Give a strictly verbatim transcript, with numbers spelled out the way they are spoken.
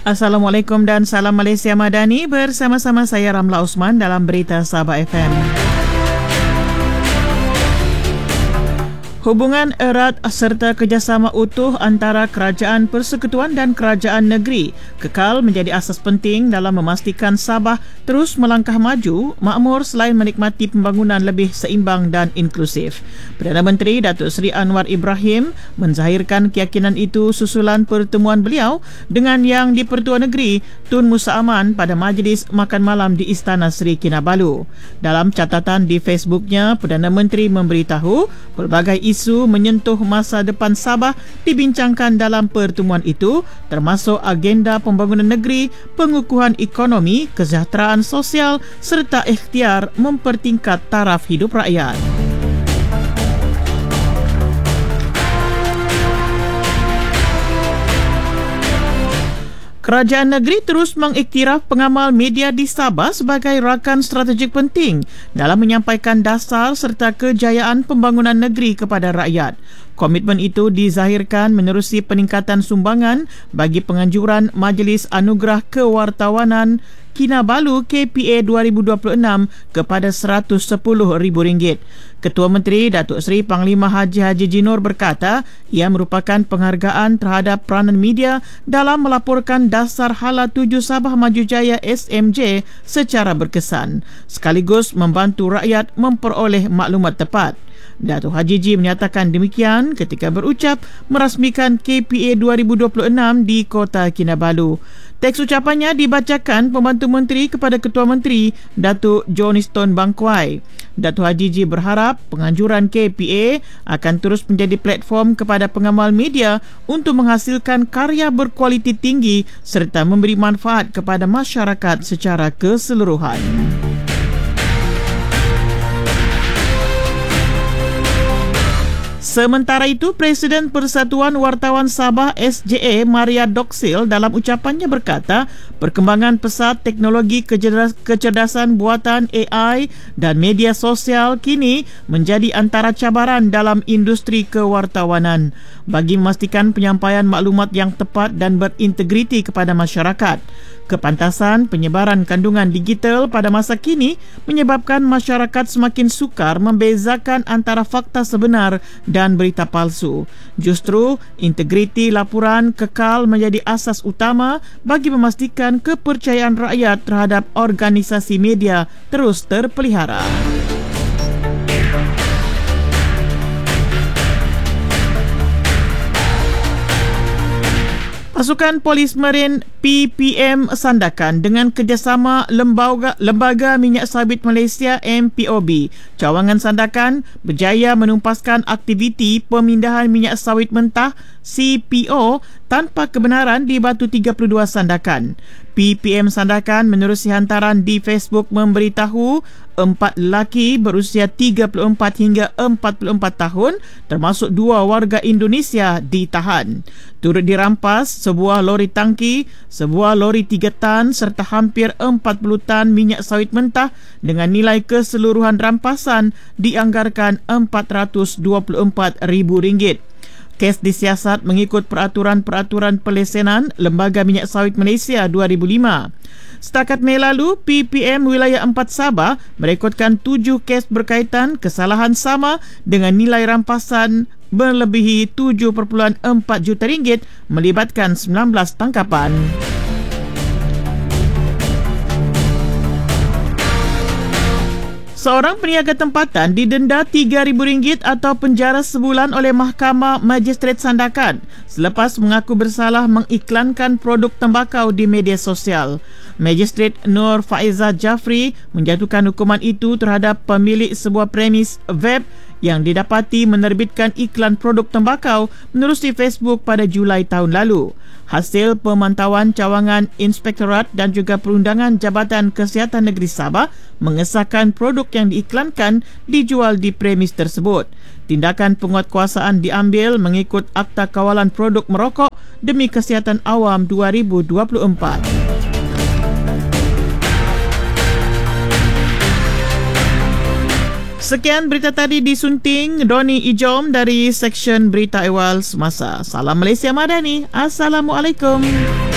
Assalamualaikum dan salam Malaysia Madani, bersama-sama saya Ramla Osman dalam Berita Sabah F M. Hubungan erat serta kerjasama utuh antara Kerajaan Persekutuan dan Kerajaan Negeri kekal menjadi asas penting dalam memastikan Sabah terus melangkah maju, makmur selain menikmati pembangunan lebih seimbang dan inklusif. Perdana Menteri Datuk Seri Anwar Ibrahim menzahirkan keyakinan itu susulan pertemuan beliau dengan Yang di-Pertua Negeri Tun Musa Aman pada majlis makan malam di Istana Seri Kinabalu. Dalam catatan di Facebooknya, Perdana Menteri memberitahu pelbagai isu menyentuh masa depan Sabah dibincangkan dalam pertemuan itu, termasuk agenda pembangunan negeri, pengukuhan ekonomi, kesejahteraan sosial serta ikhtiar mempertingkat taraf hidup rakyat. Kerajaan negeri terus mengiktiraf pengamal media di Sabah sebagai rakan strategik penting dalam menyampaikan dasar serta kejayaan pembangunan negeri kepada rakyat. Komitmen itu dizahirkan menerusi peningkatan sumbangan bagi penganjuran Majlis Anugerah Kewartawanan Kinabalu K P A dua ribu dua puluh enam kepada seratus sepuluh ribu ringgit. Ketua Menteri Datuk Seri Panglima Haji Haji Jinor berkata ia merupakan penghargaan terhadap peranan media dalam melaporkan dasar hala tuju Sabah Maju Jaya S M J secara berkesan, sekaligus membantu rakyat memperoleh maklumat tepat. Datuk Haji Ji menyatakan demikian ketika berucap merasmikan K P A dua ribu dua puluh enam di Kota Kinabalu. Teks ucapannya dibacakan Pembantu Menteri kepada Ketua Menteri Datuk Johnston Bangkwai. Datuk Haji Ji berharap penganjuran K P A akan terus menjadi platform kepada pengamal media untuk menghasilkan karya berkualiti tinggi serta memberi manfaat kepada masyarakat secara keseluruhan. Sementara itu, Presiden Persatuan Wartawan Sabah S J A Maria Doxil dalam ucapannya berkata, perkembangan pesat teknologi kecerdas- kecerdasan buatan A I dan media sosial kini menjadi antara cabaran dalam industri kewartawanan bagi memastikan penyampaian maklumat yang tepat dan berintegriti kepada masyarakat. Kepantasan penyebaran kandungan digital pada masa kini menyebabkan masyarakat semakin sukar membezakan antara fakta sebenar dan berita palsu. Justru, integriti laporan kekal menjadi asas utama bagi memastikan kepercayaan rakyat terhadap organisasi media terus terpelihara. Pasukan Polis Marin P P M Sandakan dengan kerjasama Lembaga, Lembaga Minyak Sawit Malaysia M P O B Cawangan Sandakan berjaya menumpaskan aktiviti pemindahan minyak sawit mentah C P O tanpa kebenaran di Batu tiga puluh dua Sandakan. P P M Sandakan menerusi hantaran di Facebook memberitahu empat lelaki berusia tiga puluh empat hingga empat puluh empat tahun termasuk dua warga Indonesia ditahan. Turut dirampas sebuah lori tangki, sebuah lori tiga tan serta hampir empat puluh tan minyak sawit mentah dengan nilai keseluruhan rampasan dianggarkan empat ratus dua puluh empat ribu ringgit. Kes disiasat mengikut peraturan-peraturan pelesenan Lembaga Minyak Sawit Malaysia dua ribu lima. Setakat Mei lalu, P P M Wilayah empat Sabah merekodkan tujuh kes berkaitan kesalahan sama dengan nilai rampasan melebihi tujuh perpuluhan empat juta ringgit melibatkan sembilan belas tangkapan. Seorang peniaga tempatan didenda tiga ribu ringgit atau penjara sebulan oleh Mahkamah Magistrate Sandakan selepas mengaku bersalah mengiklankan produk tembakau di media sosial. Magistrate Nur Faizah Jafri menjatuhkan hukuman itu terhadap pemilik sebuah premis web yang didapati menerbitkan iklan produk tembakau menerusi Facebook pada Julai tahun lalu. Hasil pemantauan cawangan Inspektorat dan juga Perundangan Jabatan Kesihatan Negeri Sabah mengesahkan produk yang diiklankan dijual di premis tersebut. Tindakan penguatkuasaan diambil mengikut Akta Kawalan Produk Merokok Demi Kesihatan Awam dua ribu dua puluh empat. Sekian berita tadi disunting Doni Ijom dari Seksyen Berita Awal Semasa. Salam Malaysia Madani. Assalamualaikum.